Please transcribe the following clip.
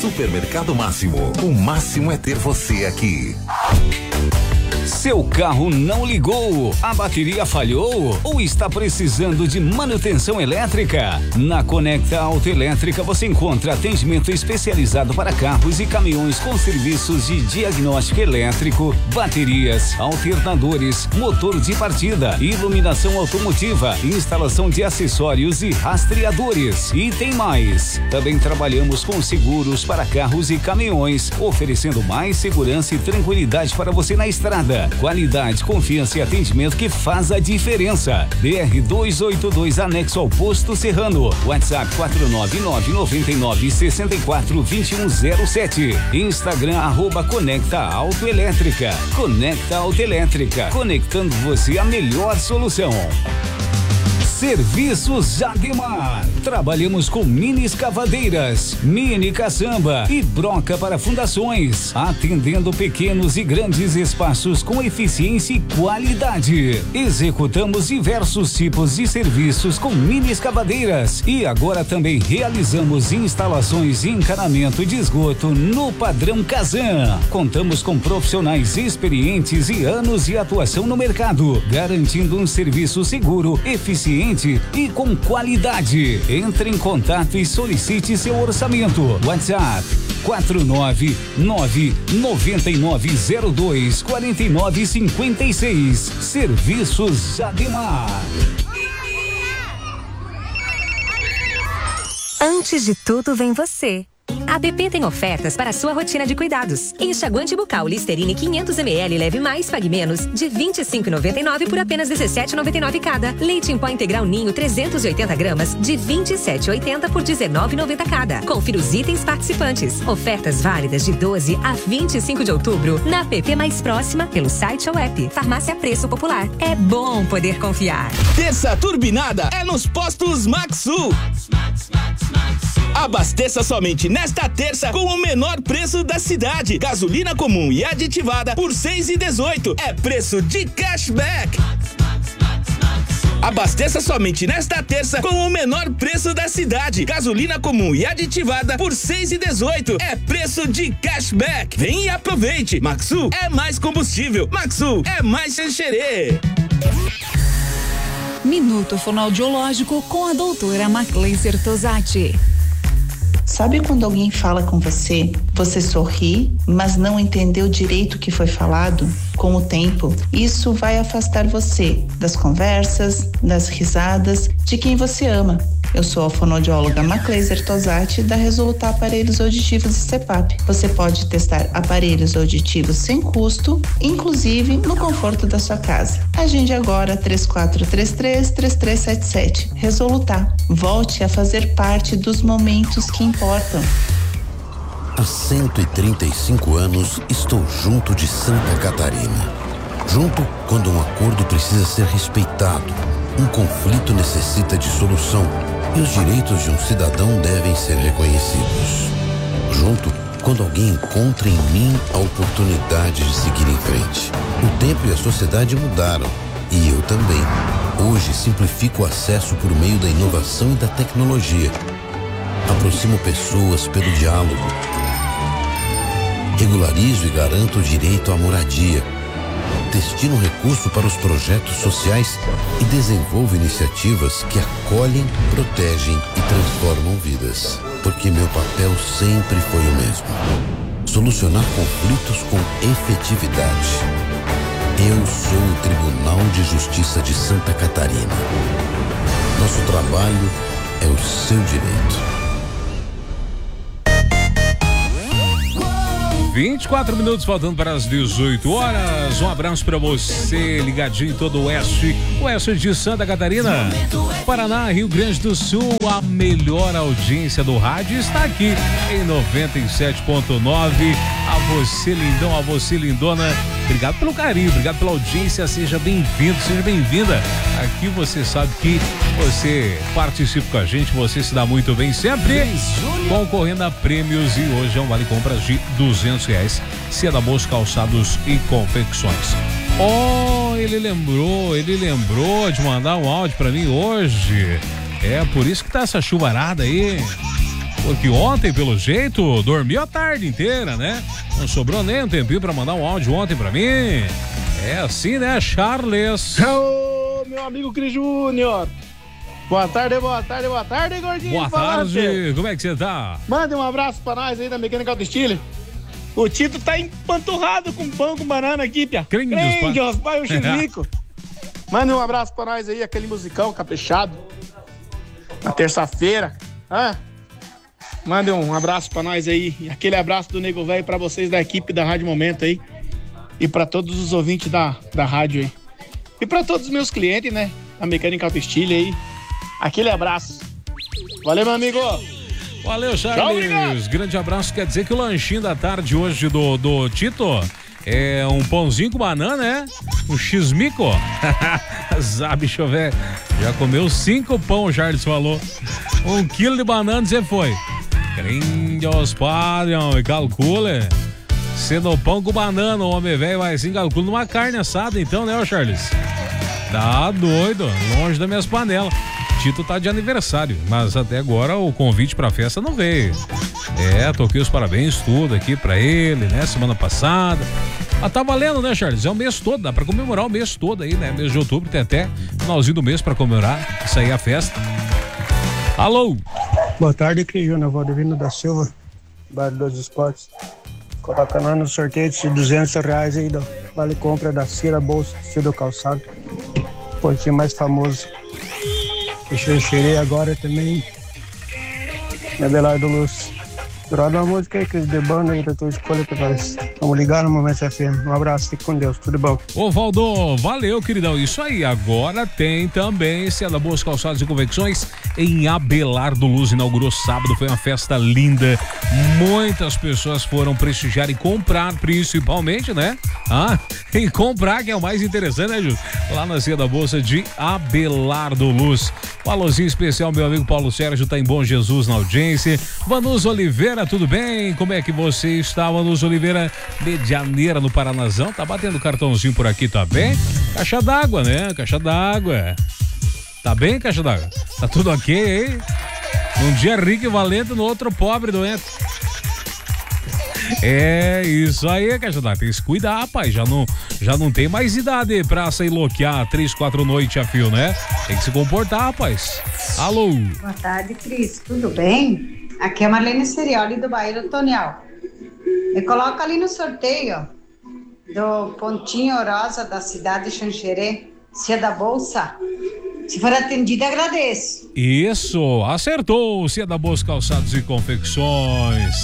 Supermercado Máximo. O máximo é ter você aqui. Seu carro não ligou? A bateria falhou? Ou está precisando de manutenção elétrica? Na Conecta Autoelétrica você encontra atendimento especializado para carros e caminhões com serviços de diagnóstico elétrico, baterias, alternadores, motor de partida, iluminação automotiva, instalação de acessórios e rastreadores. E tem mais. Também trabalhamos com seguros para carros e caminhões, oferecendo mais segurança e tranquilidade para você na estrada. Qualidade, confiança e atendimento que faz a diferença. BR 282 anexo ao Posto Serrano. WhatsApp 499-9964-2107. Instagram @Conecta Autoelétrica. Conecta Autoelétrica, conectando você à melhor solução. Serviços Ademar. Trabalhamos com mini escavadeiras, mini caçamba e broca para fundações, atendendo pequenos e grandes espaços com eficiência e qualidade. Executamos diversos tipos de serviços com mini escavadeiras e agora também realizamos instalações e encanamento de esgoto no padrão Kazan. Contamos com profissionais experientes e anos de atuação no mercado, garantindo um serviço seguro, eficiente e com qualidade. Entre em contato e solicite seu orçamento. WhatsApp 499-9902-4956. Serviços Ademar. Antes de tudo vem você. A BP tem ofertas para a sua rotina de cuidados. Enxaguante bucal Listerine 500ml leve mais, pague menos, de R$ 25,99 por apenas R$ 17,99 cada. Leite em pó integral Ninho 380 gramas de R$ 27,80 por R$ 19,90 cada. Confira os itens participantes. Ofertas válidas de 12 a 25 de outubro na PP mais próxima, pelo site ou app. Farmácia Preço Popular. É bom poder confiar. Terça turbinada é nos postos Maxu. Abasteça somente nesta terça com o menor preço da cidade. Gasolina comum e aditivada por R$ 6,18. É preço de cashback. Abasteça somente nesta terça com o menor preço da cidade. Gasolina comum e aditivada por R$ 6,18. É preço de cashback. Vem e aproveite. Maxu é mais combustível. Maxu é mais xanxerê. Minuto Fonoaudiológico com a doutora Macleiser Tosati. Sabe quando alguém fala com você, você sorri, mas não entendeu direito o que foi falado? Com o tempo, isso vai afastar você das conversas, das risadas, de quem você ama. Eu sou a fonoaudióloga Macleiser Tosati, da Resoluta Aparelhos Auditivos e CPAP. Você pode testar aparelhos auditivos sem custo, inclusive no conforto da sua casa. Agende agora 3433-3377. Resoluta. Volte a fazer parte dos momentos que importam. Há 135 anos estou junto de Santa Catarina. Junto quando um acordo precisa ser respeitado, um conflito necessita de solução e os direitos de um cidadão devem ser reconhecidos. Junto quando alguém encontra em mim a oportunidade de seguir em frente. O tempo e a sociedade mudaram e eu também. Hoje simplifico o acesso por meio da inovação e da tecnologia. Aproximo pessoas pelo diálogo. Regularizo e garanto o direito à moradia. Destino recurso para os projetos sociais e desenvolvo iniciativas que acolhem, protegem e transformam vidas. Porque meu papel sempre foi o mesmo: solucionar conflitos com efetividade. Eu sou o Tribunal de Justiça de Santa Catarina. Nosso trabalho é o seu direito. 24 minutos faltando para as 18 horas. Um abraço para você, ligadinho em todo o oeste de Santa Catarina, Paraná, Rio Grande do Sul. A melhor audiência do rádio está aqui em 97.9. A você, lindão, a você, lindona, obrigado pelo carinho, obrigado pela audiência. Seja bem-vindo, seja bem-vinda. Aqui você sabe que você participa com a gente, você se dá muito bem sempre, concorrendo a prêmios, e hoje é um vale compras de R$200. Seda Boas Calçados e Confecções. Ele lembrou de mandar um áudio pra mim hoje. É por isso que tá essa chuvarada aí. Porque ontem, pelo jeito, dormiu a tarde inteira, né? Não sobrou nem um tempinho pra mandar um áudio ontem pra mim. É assim, né, Charles? Ô, meu amigo Cris Júnior. Boa tarde, gordinho. Boa tarde, como é que você tá? Manda um abraço pra nós aí da Mecânica Auto Estilo. O Tito tá empanturrado com pão com banana aqui, pia. Crende os pai, o Chilico. Manda um abraço pra nós aí, aquele musicão caprichado. Na terça-feira. Manda um abraço pra nós aí. Aquele abraço do Nego Velho pra vocês da equipe da Rádio Momento aí. E pra todos os ouvintes da rádio aí. E pra todos os meus clientes, né? A Mecânica Auto Estilo aí. Aquele abraço. Valeu, meu amigo. Valeu, Charles. Grande abraço. Quer dizer que o lanchinho da tarde hoje do Tito é um pãozinho com banana, né? Um x-mico. Sabe, deixa eu ver. Já comeu 5 pão, o Charles falou. 1 quilo de banana você foi. Grindos padrão, e calcule. Sendo pão com banana, o homem velho vai assim, calcula numa carne assada então, né, Charles? Tá doido, longe das minhas panelas. Tito tá de aniversário, mas até agora o convite pra festa não veio. Toquei os parabéns tudo aqui pra ele, né, semana passada. Tá valendo, né, Charles? É o mês todo, dá pra comemorar o mês todo aí, né? Mês de outubro tem até finalzinho do mês pra comemorar, isso aí é a festa. Alô? Boa tarde, Cris Júnior, Valdivino da Silva, Bairro dos Esportes. Coloca lá no sorteio de R$200 aí do Vale Compra da Cira Bolsa, Ciro Calçado. Pontinho mais famoso. O Xanxerê agora também. Na Abelardo Luz. Roda uma música aí, Cris, de banda aí da tua escolha pra nós. Vamos ligar no Momento FM. Um abraço, fique com Deus, tudo bom. Ô, Valdo, valeu, queridão. Isso aí, agora tem também Seda Boas Calçados e Confecções em Abelardo Luz. Inaugurou sábado, foi uma festa linda. Muitas pessoas foram prestigiar e comprar, principalmente, né? E comprar, que é o mais interessante, né, Ju? Lá na Seda Bolsa de Abelardo Luz. Um alôzinho especial, meu amigo Paulo Sérgio, tá em Bom Jesus na audiência. Vanus Oliveira, tudo bem? Como é que você está, Vanus Oliveira? Medianeira no Paranazão, tá batendo cartãozinho por aqui, tá bem? Caixa d'água, né? Caixa d'água. Tá bem, caixa d'água? Tá tudo ok, hein? Um dia rico e valente, no outro pobre doente. É isso aí, caixa d'água. Tem que se cuidar, rapaz. Já não tem mais idade pra sair loquear 3, 4 noites a fio, né? Tem que se comportar, rapaz. Alô? Boa tarde, Cris. Tudo bem? Aqui é a Marlene Serioli do bairro Tonial. Me coloca ali no sorteio do pontinho rosa da cidade de Xanxerê, Seda Bolsa. Se for atendida, agradeço. Isso, acertou. Seda Boas Calçados e Confecções.